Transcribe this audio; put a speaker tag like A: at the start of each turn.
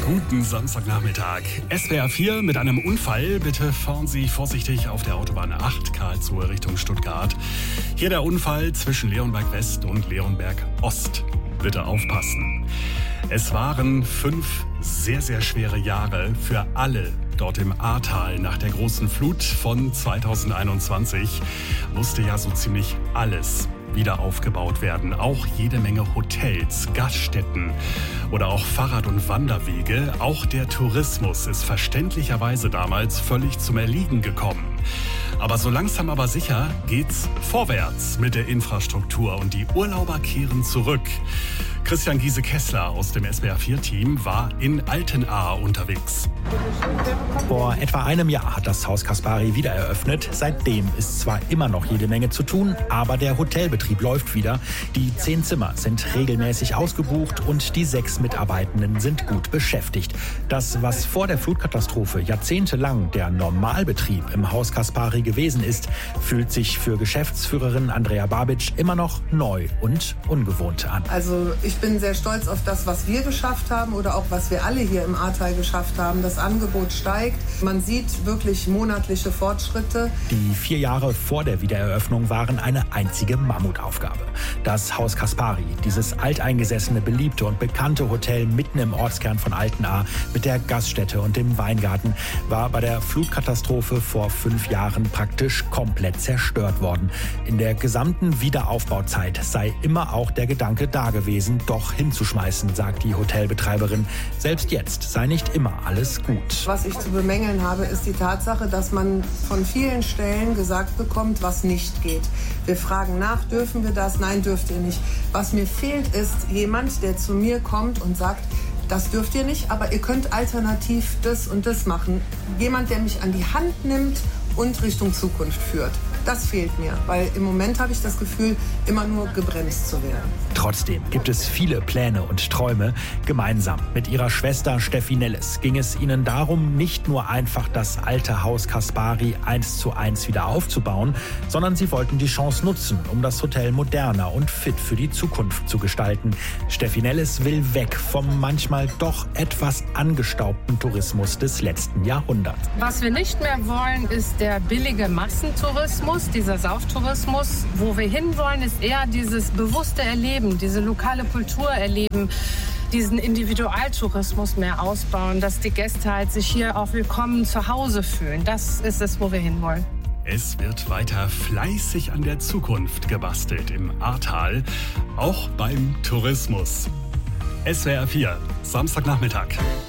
A: Guten Samstagnachmittag. SWR 4 mit einem Unfall. Bitte fahren Sie vorsichtig auf der Autobahn 8 Karlsruhe Richtung Stuttgart. Hier der Unfall zwischen Leonberg West und Leonberg Ost. Bitte aufpassen. Es waren 5 sehr, sehr schwere Jahre für alle dort im Ahrtal. Nach der großen Flut von 2021 musste ja so ziemlich alles wieder aufgebaut werden. Auch jede Menge Hotels, Gaststätten oder auch Fahrrad- und Wanderwege. Auch der Tourismus ist verständlicherweise damals völlig zum Erliegen gekommen. Aber so langsam aber sicher geht's vorwärts mit der Infrastruktur und die Urlauber kehren zurück. Christian Giese-Kessler aus dem SWR4-Team war in Altenahr unterwegs.
B: Vor etwa einem Jahr hat das Haus Kaspari wieder eröffnet. Seitdem ist zwar immer noch jede Menge zu tun, aber der Hotelbetrieb läuft wieder. Die 10 Zimmer sind regelmäßig ausgebucht und die 6 Mitarbeitenden sind gut beschäftigt. Das, was vor der Flutkatastrophe jahrzehntelang der Normalbetrieb im Haus Kaspari gewesen ist, fühlt sich für Geschäftsführerin Andrea Babic immer noch neu und ungewohnt an.
C: Also ich bin sehr stolz auf das, was wir geschafft haben oder auch was wir alle hier im Ahrtal geschafft haben. Das Angebot steigt. Man sieht wirklich monatliche Fortschritte.
B: Die 4 Jahre vor der Wiedereröffnung waren eine einzige Mammutaufgabe. Das Haus Kaspari, dieses alteingesessene, beliebte und bekannte Hotel mitten im Ortskern von Altenahr mit der Gaststätte und dem Weingarten, war bei der Flutkatastrophe vor 5 Jahren praktisch komplett zerstört worden. In der gesamten Wiederaufbauzeit sei immer auch der Gedanke da gewesen, doch hinzuschmeißen, sagt die Hotelbetreiberin. Selbst jetzt sei nicht immer alles gut.
C: Was ich zu bemängeln habe, ist die Tatsache, dass man von vielen Stellen gesagt bekommt, was nicht geht. Wir fragen nach, dürfen wir das? Nein, dürft ihr nicht. Was mir fehlt, ist jemand, der zu mir kommt und sagt, das dürft ihr nicht, aber ihr könnt alternativ das und das machen. Jemand, der mich an die Hand nimmt und Richtung Zukunft führt. Das fehlt mir, weil im Moment habe ich das Gefühl, immer nur gebremst zu werden.
B: Trotzdem gibt es viele Pläne und Träume. Gemeinsam mit ihrer Schwester Steffi Nelles ging es ihnen darum, nicht nur einfach das alte Haus Kaspari 1:1 wieder aufzubauen, sondern sie wollten die Chance nutzen, um das Hotel moderner und fit für die Zukunft zu gestalten. Steffi Nelles will weg vom manchmal doch etwas angestaubten Tourismus des letzten Jahrhunderts.
D: Was wir nicht mehr wollen, ist der billige Massentourismus, dieser Sauftourismus. Wo wir hinwollen, ist eher dieses bewusste Erleben, diese lokale Kultur erleben, diesen Individualtourismus mehr ausbauen, dass die Gäste halt sich hier auch willkommen zu Hause fühlen. Das ist es, wo wir hinwollen.
A: Es wird weiter fleißig an der Zukunft gebastelt im Ahrtal, auch beim Tourismus. SWR 4, Samstagnachmittag.